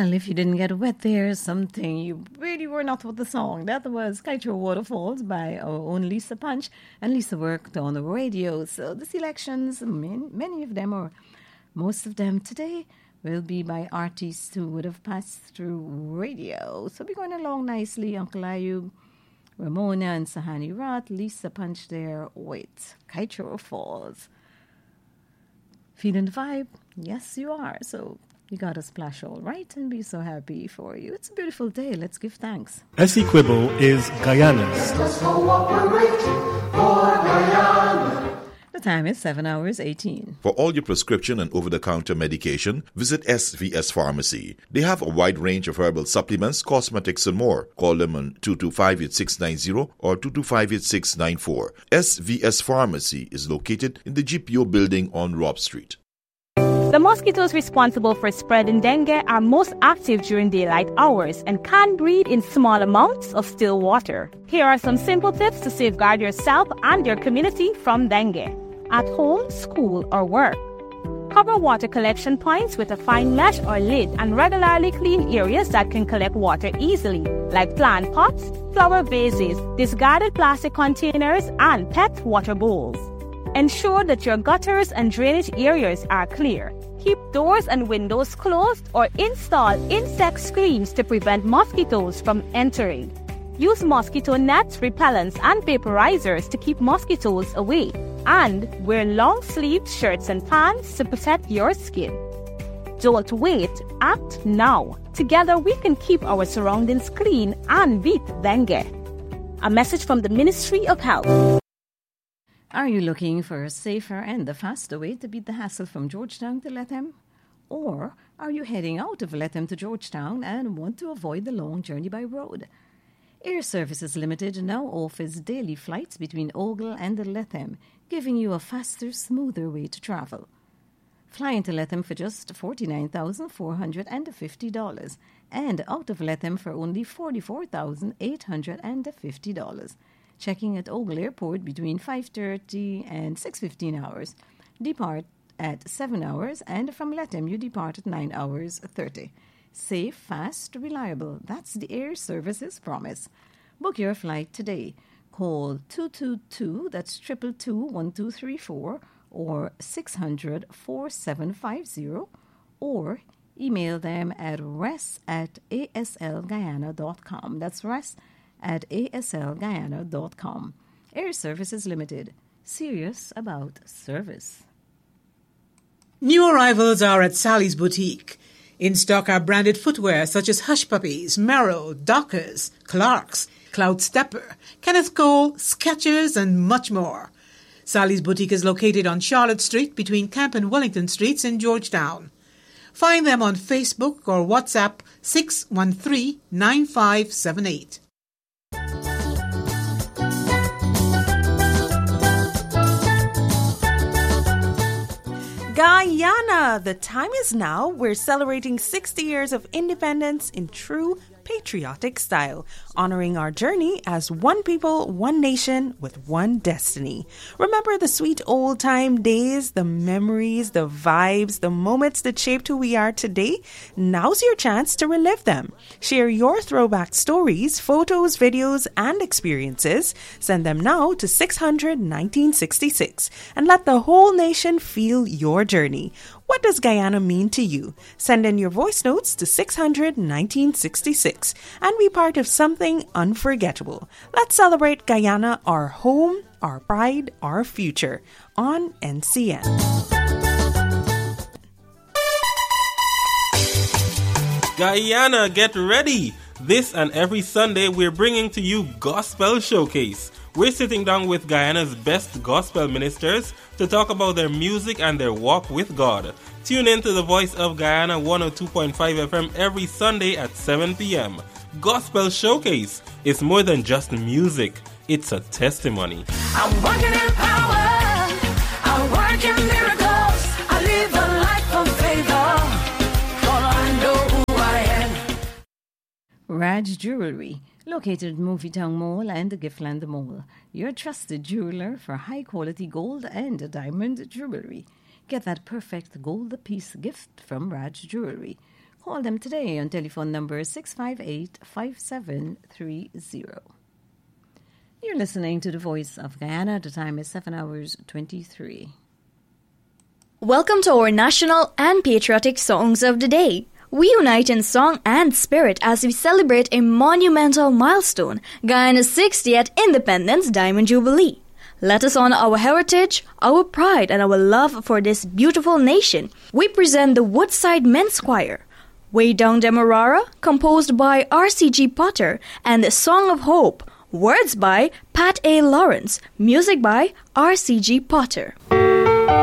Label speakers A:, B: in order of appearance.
A: Well, if you didn't get wet there, something you really were not with the song. That was Kaitro Waterfalls by our own Lisa Punch. And Lisa worked on the radio. So the selections, many of them, or most of them today, will be by artists who would have passed through radio. So we're going along nicely. Uncle Ayub, Ramona and Sahani Roth, Lisa Punch there with Kaitro Falls. Feeling the vibe? Yes, you are. So you got to splash all right and be so happy for you. It's a beautiful day. Let's give thanks.
B: Essequibo is Guyana's.
C: Let's cooperate for Guyana.
A: The time is 7 hours 18.
D: For all your prescription and over-the-counter medication, visit SVS Pharmacy. They have a wide range of herbal supplements, cosmetics, and more. Call them on 225-8690 or 225-8694. SVS Pharmacy is located in the GPO building on Robb Street.
E: The mosquitoes responsible for spreading dengue are most active during daylight hours and can breed in small amounts of still water. Here are some simple tips to safeguard yourself and your community from dengue. At home, school, or work. Cover water collection points with a fine mesh or lid and regularly clean areas that can collect water easily, like plant pots, flower vases, discarded plastic containers, and pet water bowls. Ensure that your gutters and drainage areas are clear. Keep doors and windows closed or install insect screens to prevent mosquitoes from entering. Use mosquito nets, repellents, and vaporizers to keep mosquitoes away. And wear long-sleeved shirts and pants to protect your skin. Don't wait, act now. Together we can keep our surroundings clean and beat dengue. A message from the Ministry of Health.
A: Are you looking for a safer and a faster way to beat the hassle from Georgetown to Latham? Or are you heading out of Latham to Georgetown and want to avoid the long journey by road? Air Services Limited now offers daily flights between Ogle and Latham, giving you a faster, smoother way to travel. Fly into Latham for just $49,450 and out of Latham for only $44,850. Checking at Ogle Airport between 5:30 and 6:15 hours. Depart at 7 hours, and from Latham you depart at 9 hours 30. Safe, fast, reliable. That's the Air Services promise. Book your flight today. Call 222, that's 222-1234, or 600-4750, or email them at res@aslguyana.com. That's res@aslguyana.com. Air Services Limited. Serious about service.
F: New arrivals are at Sally's Boutique. In stock are branded footwear such as Hush Puppies, Merrill, Dockers, Clarks, Cloud Stepper, Kenneth Cole, Skechers, and much more. Sally's Boutique is located on Charlotte Street between Camp and Wellington Streets in Georgetown. Find them on Facebook or WhatsApp 613-9578.
G: Guyana! The time is now. We're celebrating 60 years of independence in true patriotic style, honoring our journey as one people, one nation with one destiny. Remember the sweet old-time days, the memories, the vibes, the moments that shaped who we are today? Now's your chance to relive them. Share your throwback stories, photos, videos, and experiences. Send them now to 600-1966 and let the whole nation feel your journey. What does Guyana mean to you? Send in your voice notes to 600-1966 and be part of something unforgettable. Let's celebrate Guyana, our home, our pride, our future on NCN.
H: Guyana, get ready! This and every Sunday we're bringing to you Gospel Showcase. We're sitting down with Guyana's best gospel ministers to talk about their music and their walk with God. Tune in to the Voice of Guyana 102.5 FM every Sunday at 7 p.m. Gospel Showcase is more than just music. It's a testimony.
C: I'm walking in power. I work in miracles. I live a life of favor. For I know who I am.
A: Raj Jewelry, located at Movietown Mall and the Giftland Mall. Your trusted jeweler for high-quality gold and diamond jewelry. Get that perfect gold piece gift from Raj Jewelry. call them today on telephone number 658-5730. You're listening to the Voice of Guyana. The time is 7 hours 23.
I: Welcome to our national and patriotic songs of the day. We unite in song and spirit as we celebrate a monumental milestone, Guyana's 60th Independence Diamond Jubilee. Let us honor our heritage, our pride, and our love for this beautiful nation. We present the Woodside Men's Choir, Way Down Demerara, composed by R.C.G. Potter, and the Song of Hope, words by Pat A. Lawrence, music by R.C.G. Potter.